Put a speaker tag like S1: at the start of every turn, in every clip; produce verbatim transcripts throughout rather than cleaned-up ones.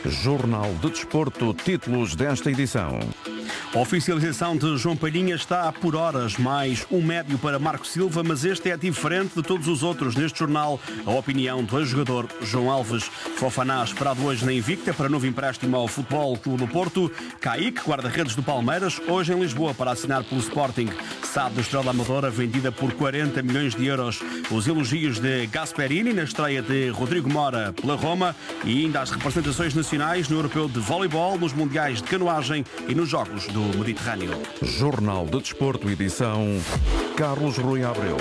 S1: Jornal de Desporto, títulos desta edição.
S2: A oficialização de João Palhinha está por horas, mais um médio para Marco Silva, mas este é diferente de todos os outros. Neste jornal, a opinião do ex-jogador João Alves. Fofana esperado hoje na Invicta para novo empréstimo ao Futebol Clube do Porto. Kaique, guarda-redes do Palmeiras, hoje em Lisboa para assinar pelo Sporting. Sade do Estrela Amadora, vendida por quarenta milhões de euros. Os elogios de Gasperini na estreia de Rodrigo Mora pela Roma e ainda as representações nacionais no Europeu de Voleibol, nos Mundiais de Canoagem e nos Jogos do Mediterrâneo.
S1: Jornal de Desporto, edição Carlos Rui Abreu.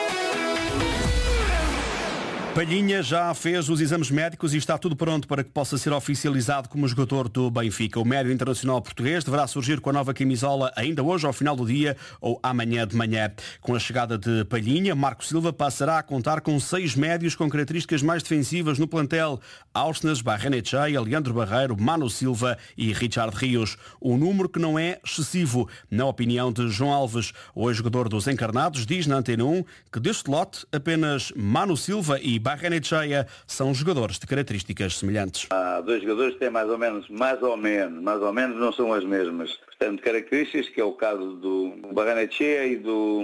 S2: Palhinha já fez os exames médicos e está tudo pronto para que possa ser oficializado como jogador do Benfica. O médio internacional português deverá surgir com a nova camisola ainda hoje, ao final do dia ou amanhã de manhã. Com a chegada de Palhinha, Marco Silva passará a contar com seis médios com características mais defensivas no plantel. Aursnes, Barrenechea, Leandro Barreiro, Mano Silva e Richard Rios. Um número que não é excessivo, na opinião de João Alves. O ex-jogador dos Encarnados diz na Antena um que deste lote apenas Mano Silva e Barrenechea são jogadores de características semelhantes.
S3: Há dois jogadores que têm mais ou menos, mais ou menos, mais ou menos não são as mesmas. Portanto, características, que é o caso do Barrenechea e do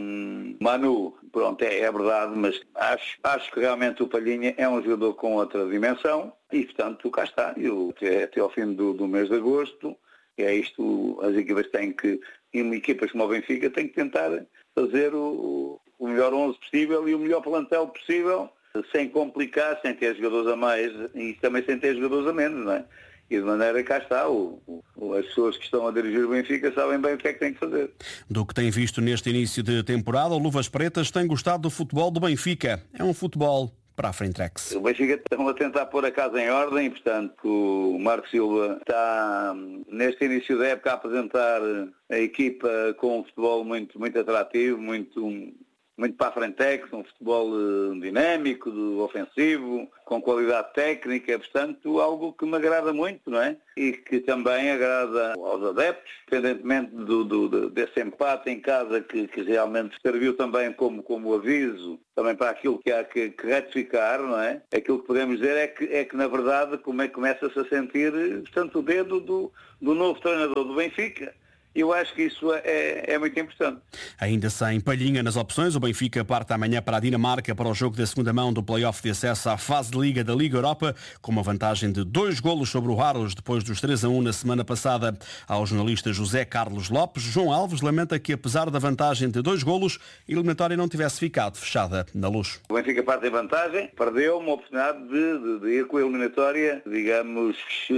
S3: Manu. Pronto, é, é verdade, mas acho, acho que realmente o Palhinha é um jogador com outra dimensão e, portanto, cá está. Eu, até, até ao fim do, do mês de agosto, é isto, as equipas têm que, e equipas como o Benfica, têm que tentar fazer o, o melhor onze possível e o melhor plantel possível, sem complicar, sem ter jogadores a mais e também sem ter jogadores a menos, não é? E de maneira que cá está, o, o, as pessoas que estão a dirigir o Benfica sabem bem o que é que têm que fazer.
S2: Do que tem visto neste início de temporada, o Luvas Pretas tem gostado do futebol do Benfica. É um futebol para a Frentex.
S3: O Benfica estão a tentar pôr a casa em ordem e, portanto, o Marco Silva está, neste início da época, a apresentar a equipa com um futebol muito, muito atrativo, muito... muito para a Frentex, um futebol dinâmico, ofensivo, com qualidade técnica, portanto, algo que me agrada muito, não é? E que também agrada aos adeptos, independentemente do, do, desse empate em casa que, que realmente serviu também como, como aviso, também para aquilo que há que, que retificar, não é? Aquilo que podemos dizer é que, é que na verdade, como é que começa-se a sentir, portanto, o dedo do, do novo treinador do Benfica. Eu acho que isso é, é muito importante.
S2: Ainda sem Palhinha nas opções, o Benfica parte amanhã para a Dinamarca para o jogo da segunda mão do play-off de acesso à fase de Liga da Liga Europa, com uma vantagem de dois golos sobre o Aros depois dos três a um na semana passada. Ao jornalista José Carlos Lopes, João Alves lamenta que, apesar da vantagem de dois golos, a eliminatória não tivesse ficado fechada na Luz.
S3: O Benfica parte em vantagem, perdeu uma oportunidade de, de, de ir com a eliminatória, digamos,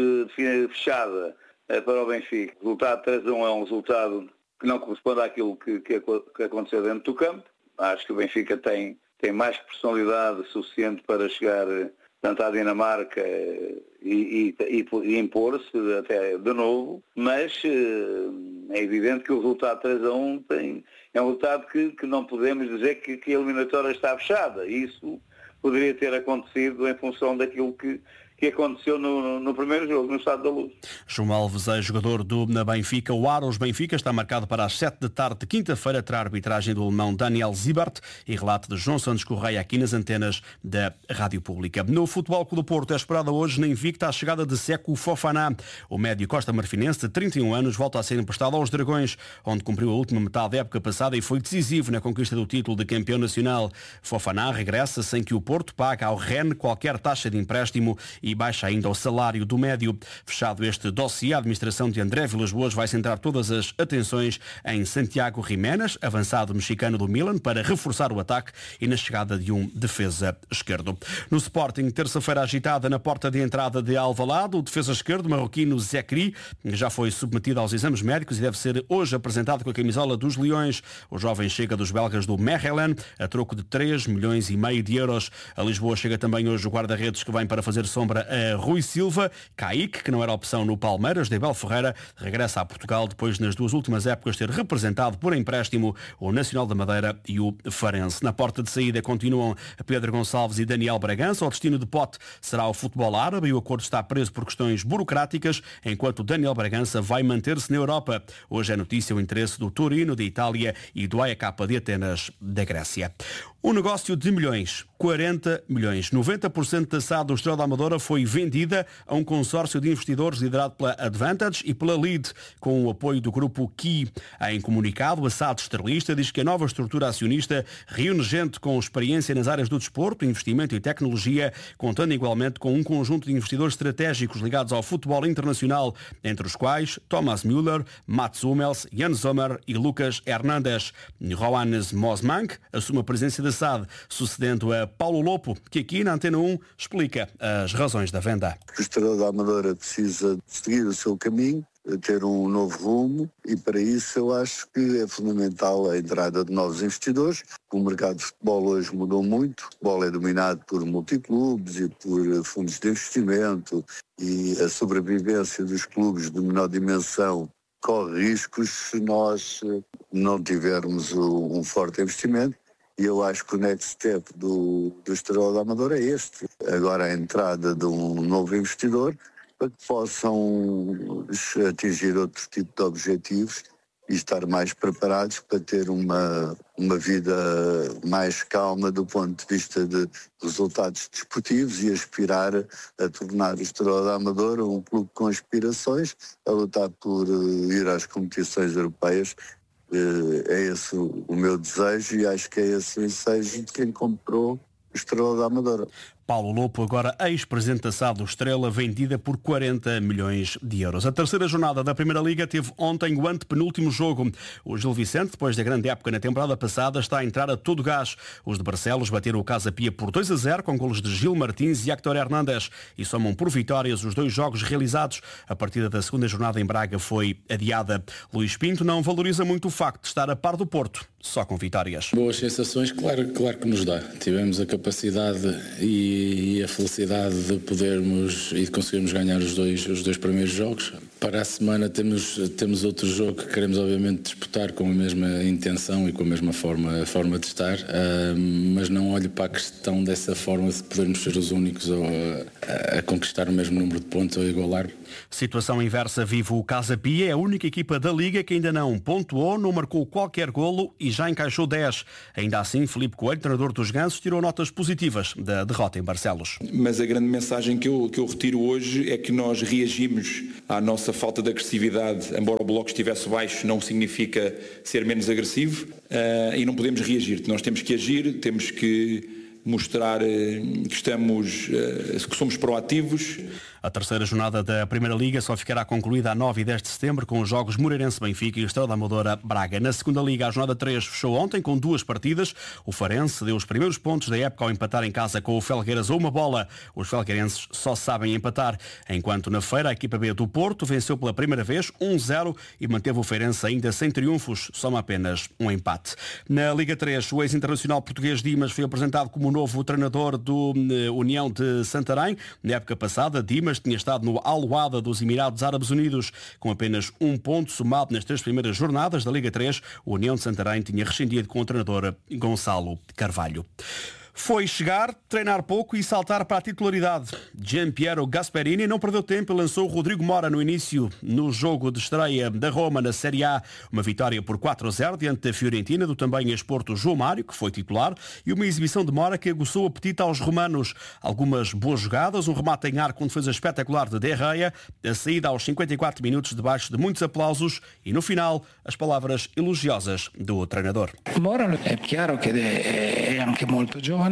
S3: fechada para o Benfica. O resultado três a um é um resultado que não corresponde àquilo que, que, que aconteceu dentro do campo. Acho que o Benfica tem, tem mais personalidade suficiente para chegar tanto à Dinamarca e, e, e, e impor-se até de novo, mas é evidente que o resultado três a um tem, é um resultado que, que não podemos dizer que, que a eliminatória está fechada. Isso poderia ter acontecido em função daquilo que que aconteceu no, no, no primeiro jogo, no Estado da Luz.
S2: João Alves é jogador do Benfica. O Aros Benfica está marcado para as sete da tarde de quinta-feira, terá a arbitragem do alemão Daniel Zibart e relato de João Santos Correia aqui nas antenas da Rádio Pública. No Futebol Clube do Porto é esperada hoje na Invicta a chegada de Sekou Fofana. O médio costa-marfinense de trinta e um anos volta a ser emprestado aos Dragões, onde cumpriu a última metade da época passada e foi decisivo na conquista do título de campeão nacional. Fofana regressa sem que o Porto pague ao Rennes qualquer taxa de empréstimo e baixa ainda o salário do médio. Fechado este dossiê, a administração de André Vilas-Boas vai centrar todas as atenções em Santiago Jiménez, avançado mexicano do Milan, para reforçar o ataque e na chegada de um defesa esquerdo. No Sporting, terça-feira agitada na porta de entrada de Alvalade, o defesa esquerdo marroquino Zekri já foi submetido aos exames médicos e deve ser hoje apresentado com a camisola dos Leões. O jovem chega dos belgas do Mechelen a troco de três milhões e meio de euros. A Lisboa chega também hoje o guarda-redes que vem para fazer sombra a Rui Silva. Kaique, que não era opção no Palmeiras, de Abel Ferreira, regressa a Portugal depois nas duas últimas épocas ter representado por empréstimo o Nacional da Madeira e o Farense. Na porta de saída continuam Pedro Gonçalves e Daniel Bragança. O destino de Pote será o futebol árabe e o acordo está preso por questões burocráticas, enquanto Daniel Bragança vai manter-se na Europa. Hoje é notícia o interesse do Torino, de Itália, e do A E K de Atenas, da Grécia. Um negócio de milhões, quarenta milhões. noventa por cento da S A D do Estrela da Amadora foi vendida a um consórcio de investidores liderado pela Advantage e pela Lead, com o apoio do grupo Key. Em comunicado, a S A D Estrelista diz que a nova estrutura acionista reúne gente com experiência nas áreas do desporto, investimento e tecnologia, contando igualmente com um conjunto de investidores estratégicos ligados ao futebol internacional, entre os quais Thomas Müller, Mats Hummels, Jan Sommer e Lucas Hernandes. Johannes Mosmank assume a presidência da S A D, sucedendo a Paulo Lopo, que aqui na Antena um explica as razões da venda.
S4: O Estrela da Amadora precisa seguir o seu caminho, ter um novo rumo, e para isso eu acho que é fundamental a entrada de novos investidores. O mercado de futebol hoje mudou muito, o futebol é dominado por multiclubes e por fundos de investimento, e a sobrevivência dos clubes de menor dimensão corre riscos se nós não tivermos um forte investimento. E eu acho que o next step do, do Estrela da Amadora é este. Agora a entrada de um novo investidor para que possam atingir outro tipo de objetivos e estar mais preparados para ter uma, uma vida mais calma do ponto de vista de resultados desportivos e aspirar a tornar o Estrela da Amadora um clube com aspirações, a lutar por ir às competições europeias. É esse o meu desejo e acho que é esse o desejo de quem comprou o Estrela da Amadora.
S2: Paulo Lopo, agora ex-presidente da S A D do Estrela, vendida por quarenta milhões de euros. A terceira jornada da Primeira Liga teve ontem o antepenúltimo jogo. O Gil Vicente, depois da grande época na temporada passada, está a entrar a todo gás. Os de Barcelos bateram o Casa Pia por dois a zero, com golos de Gil Martins e Héctor Hernandes, e somam por vitórias os dois jogos realizados. A partida da segunda jornada em Braga foi adiada. Luís Pinto não valoriza muito o facto de estar a par do Porto, só com vitórias.
S5: Boas sensações, claro, claro que nos dá. Tivemos a capacidade e e a felicidade de podermos e de conseguirmos ganhar os dois, os dois primeiros jogos. Para a semana temos, temos outro jogo que queremos obviamente disputar com a mesma intenção e com a mesma forma, forma de estar, uh, mas não olho para a questão dessa forma de podermos ser os únicos a, a conquistar o mesmo número de pontos ou igualar.
S2: Situação inversa vive o Casa Pia, é a única equipa da Liga que ainda não pontuou, não marcou qualquer golo e já encaixou dez. Ainda assim, Filipe Coelho, treinador dos Gansos, tirou notas positivas da derrota em Barcelos.
S6: Mas a grande mensagem que eu, que eu retiro hoje é que nós reagimos à nossa falta de agressividade. Embora o bloco estivesse baixo, não significa ser menos agressivo, uh, e não podemos reagir. Nós temos que agir, temos que mostrar uh, que estamos, uh, que somos proativos.
S2: A terceira jornada da Primeira Liga só ficará concluída a nove e dez de setembro com os jogos Moreirense-Benfica e Estrela da Amadora Braga. Na segunda Liga, a jornada três fechou ontem com duas partidas. O Farense deu os primeiros pontos da época ao empatar em casa com o Felgueiras a uma bola. Os felgueirenses só sabem empatar. Enquanto na feira, a equipa B do Porto venceu pela primeira vez um a zero e manteve o Feirense ainda sem triunfos, soma apenas um empate. Na Liga três, o ex-internacional português Dimas foi apresentado como o novo treinador do União de Santarém. Na época passada, Dimas tinha estado no Al-Wahda dos Emirados Árabes Unidos. Com apenas um ponto somado nas três primeiras jornadas da Liga três, o União de Santarém tinha rescindido com o treinador Gonçalo Carvalho. Foi chegar, treinar pouco e saltar para a titularidade. Gianpiero Gasperini não perdeu tempo e lançou Rodrigo Mora no início no jogo de estreia da Roma na Série A. Uma vitória por quatro a zero diante da Fiorentina, do também ex-Porto João Mário, que foi titular, e uma exibição de Mora que aguçou o apetite aos romanos. Algumas boas jogadas, um remate em ar com defesa espetacular de De Gea, a saída aos cinquenta e quatro minutos debaixo de muitos aplausos e, no final, as palavras elogiosas do treinador.
S7: Mora é claro que é anche molto jovem.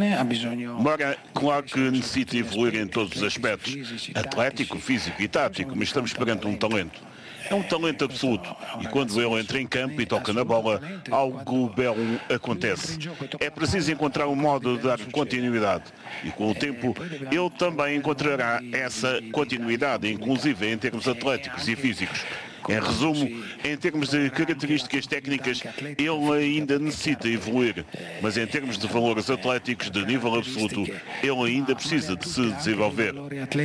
S8: Mora, claro que necessita evoluir em todos os aspectos, atlético, físico e tático, mas estamos perante um talento. É um talento absoluto e quando ele entra em campo e toca na bola, algo belo acontece. É preciso encontrar um modo de dar continuidade e com o tempo ele também encontrará essa continuidade, inclusive em termos atléticos e físicos. Em resumo, em termos de características técnicas, ele ainda necessita evoluir, mas em termos de valores atléticos de nível absoluto, ele ainda precisa de se desenvolver.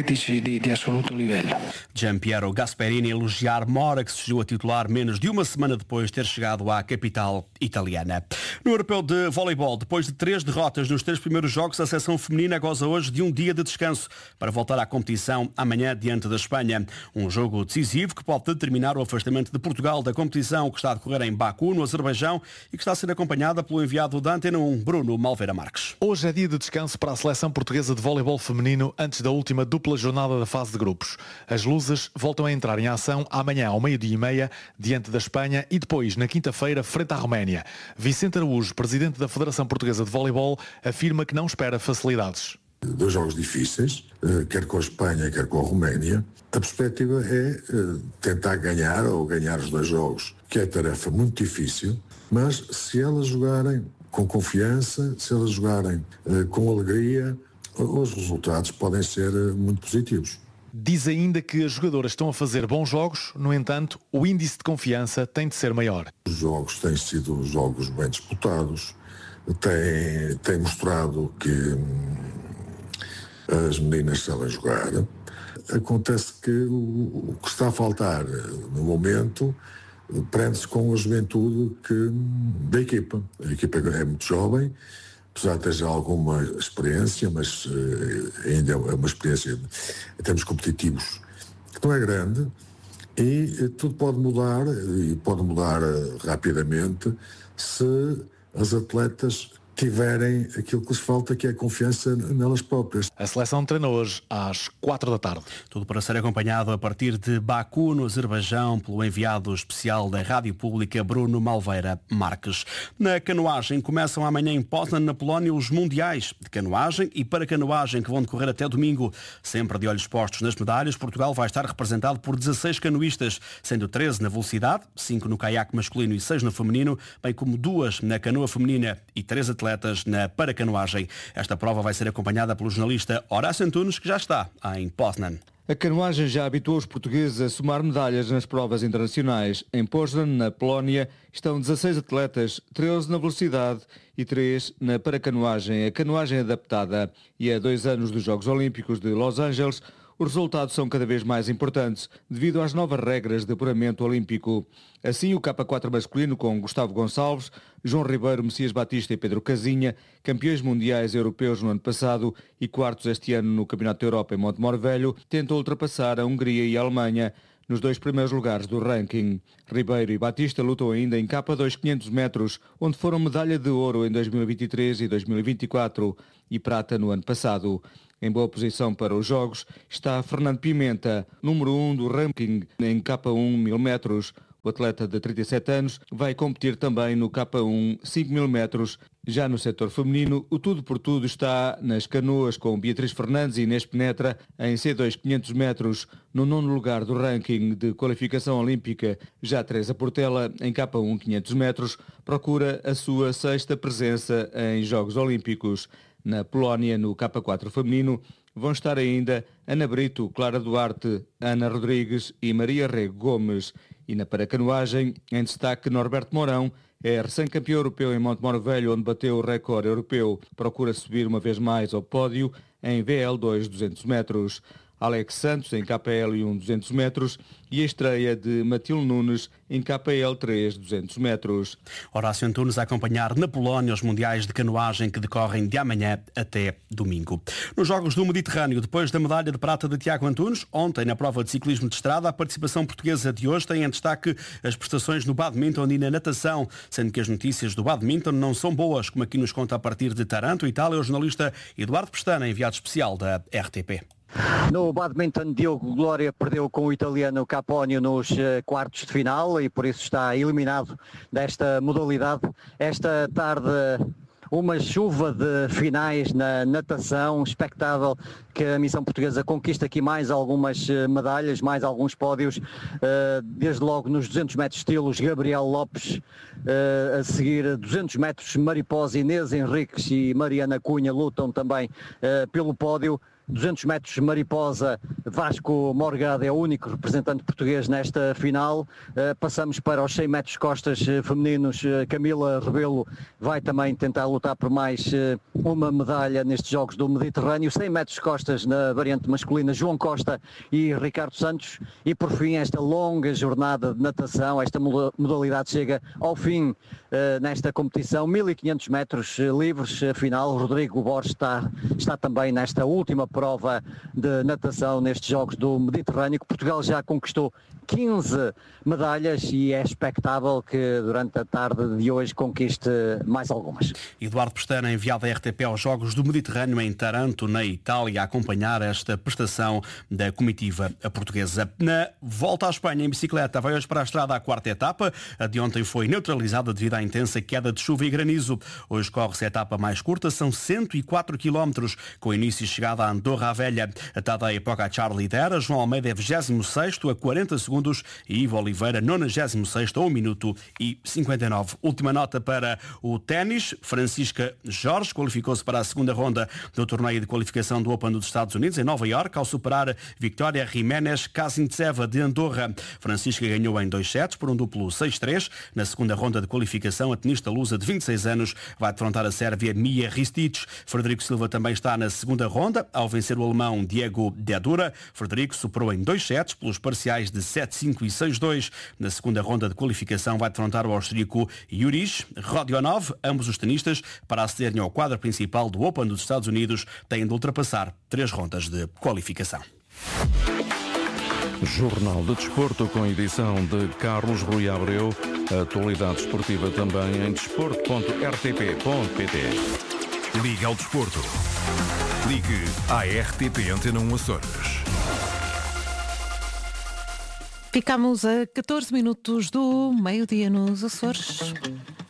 S2: Gianpiero Gasperini elogiar Mora, que surgiu a titular menos de uma semana depois de ter chegado à capital italiana. No Europeu de Voleibol, depois de três derrotas nos três primeiros jogos, a seleção feminina goza hoje de um dia de descanso para voltar à competição amanhã diante da Espanha. Um jogo decisivo que pode determinar determinar o afastamento de Portugal da competição que está a decorrer em Baku, no Azerbaijão, e que está a ser acompanhada pelo enviado da Antena um, Bruno Malveira Marques.
S9: Hoje é dia de descanso para a seleção portuguesa de voleibol feminino antes da última dupla jornada da fase de grupos. As luzes voltam a entrar em ação amanhã ao meio-dia e meia, diante da Espanha, e depois, na quinta-feira, frente à Roménia. Vicente Araújo, presidente da Federação Portuguesa de Voleibol, afirma que não espera facilidades.
S10: Dois jogos difíceis, quer com a Espanha, quer com a Roménia. A perspectiva é tentar ganhar ou ganhar os dois jogos, que é tarefa muito difícil, mas se elas jogarem com confiança, se elas jogarem com alegria, os resultados podem ser muito positivos.
S9: Diz ainda que as jogadoras estão a fazer bons jogos, no entanto, o índice de confiança tem de ser maior.
S10: Os jogos têm sido jogos bem disputados, têm, têm mostrado que as meninas sabem jogar. Acontece que o, o que está a faltar no momento prende-se com a juventude que, da equipa. A equipa é muito jovem, apesar de ter já alguma experiência, mas uh, ainda é uma experiência em termos competitivos que não é grande, e uh, tudo pode mudar, e pode mudar uh, rapidamente, se as atletas tiverem aquilo que lhes falta, que é a confiança nelas próprias.
S9: A seleção treina hoje às quatro da tarde.
S2: Tudo para ser acompanhado a partir de Baku, no Azerbaijão, pelo enviado especial da Rádio Pública, Bruno Malveira Marques. Na canoagem, começam amanhã em Poznan, na Polónia, os Mundiais de Canoagem e Paracanoagem, que vão decorrer até domingo. Sempre de olhos postos nas medalhas, Portugal vai estar representado por dezasseis canoístas, sendo treze na velocidade, cinco no caiaque masculino e seis no feminino, bem como duas na canoa feminina e três atletas na paracanoagem. Esta prova vai ser acompanhada pelo jornalista Horácio Antunes, que já está em Poznan.
S11: A canoagem já habituou os portugueses a somar medalhas nas provas internacionais. Em Poznan, na Polónia, estão dezasseis atletas, treze na velocidade e três na paracanoagem. A canoagem adaptada, e a dois anos dos Jogos Olímpicos de Los Angeles, os resultados são cada vez mais importantes devido às novas regras de apuramento olímpico. Assim, o K quatro masculino, com Gustavo Gonçalves, João Ribeiro, Messias Batista e Pedro Casinha, campeões mundiais europeus no ano passado e quartos este ano no Campeonato da Europa em Montemor Velho, tentam ultrapassar a Hungria e a Alemanha nos dois primeiros lugares do ranking. Ribeiro e Batista lutam ainda em K dois quinhentos metros, onde foram medalha de ouro em dois mil e vinte e três e dois mil e vinte e quatro e prata no ano passado. Em boa posição para os Jogos está Fernando Pimenta, número um do ranking em K um mil metros. O atleta de trinta e sete anos vai competir também no K um cinco mil metros. Já no setor feminino, o tudo por tudo está nas canoas, com Beatriz Fernandes e Inês Penetra em C dois quinhentos metros, no nono lugar do ranking de qualificação olímpica. Já Teresa Portela, em K um quinhentos metros, procura a sua sexta presença em Jogos Olímpicos. Na Polónia, no K quatro feminino, vão estar ainda Ana Brito, Clara Duarte, Ana Rodrigues e Maria Rego Gomes. E na paracanoagem, em destaque, Norberto Mourão, é recém-campeão europeu em Montemor Velho, onde bateu o recorde europeu. Procura subir uma vez mais ao pódio em V L dois duzentos metros. Alex Santos em K L um duzentos metros e a estreia de Matilde Nunes em K L três duzentos metros.
S2: Horácio Antunes a acompanhar na Polónia os Mundiais de Canoagem que decorrem de amanhã até domingo. Nos Jogos do Mediterrâneo, depois da medalha de prata de Tiago Antunes, ontem na prova de ciclismo de estrada, a participação portuguesa de hoje tem em destaque as prestações no badminton e na natação, sendo que as notícias do badminton não são boas, como aqui nos conta a partir de Taranto, Itália, o jornalista Eduardo Pestana, enviado especial da R T P.
S12: No badminton, Diogo Glória perdeu com o italiano Capónio nos quartos de final e por isso está eliminado desta modalidade. Esta tarde, uma chuva de finais na natação, expectável que a missão portuguesa conquista aqui mais algumas medalhas, mais alguns pódios, desde logo nos duzentos metros estilos, Gabriel Lopes, a seguir duzentos metros Mariposa, Inês Henriques e Mariana Cunha lutam também pelo pódio. duzentos metros Mariposa, Vasco Morgado é o único representante português nesta final. Uh, passamos para os cem metros costas uh, femininos. Uh, Camila Rebelo vai também tentar lutar por mais uh, uma medalha nestes Jogos do Mediterrâneo. cem metros costas na variante masculina, João Costa e Ricardo Santos. E por fim, esta longa jornada de natação, esta modalidade chega ao fim uh, nesta competição. mil e quinhentos metros uh, livres, uh, final. Rodrigo Borges está, está também nesta última prova de natação nestes Jogos do Mediterrâneo, que Portugal já conquistou quinze medalhas e é expectável que durante a tarde de hoje conquiste mais algumas.
S2: Eduardo Pestana, enviado à R T P aos Jogos do Mediterrâneo em Taranto, na Itália, a acompanhar esta prestação da comitiva portuguesa. Na volta à Espanha em bicicleta, vai hoje para a estrada a quarta etapa. A de ontem foi neutralizada devido à intensa queda de chuva e granizo. Hoje corre-se a etapa mais curta, são cento e quatro quilómetros, com início e chegada a Andorra a Velha. A Tadej Pogačar lidera, João Almeida é vigésimo sexto a quarenta segundos e Ivo Oliveira nonagésimo sexto a um minuto e cinquenta e nove. Última nota para o ténis. Francisca Jorge qualificou-se para a segunda ronda do torneio de qualificação do Open dos Estados Unidos em Nova Iorque ao superar Victoria Jiménez Kazintseva de Andorra. Francisca ganhou em dois sets por um duplo seis três. Na segunda ronda de qualificação, a tenista lusa de vinte e seis anos vai defrontar a sérvia Mia Ristic. Frederico Silva também está na segunda ronda ao vencer o alemão Diego Dedura. Frederico superou em dois sets pelos parciais de sete cinco e seis dois. Na segunda ronda de qualificação vai defrontar o austríaco Juriš Rodionov. Ambos os tenistas, para acederem ao quadro principal do Open dos Estados Unidos, têm de ultrapassar três rondas de qualificação.
S1: Jornal de Desporto com edição de Carlos Rui Abreu. A atualidade esportiva também em desporto ponto r t p ponto p t.
S13: Liga ao desporto. Ligue à R T P Antena um Açores.
S14: Ficamos a catorze minutos do meio-dia nos Açores.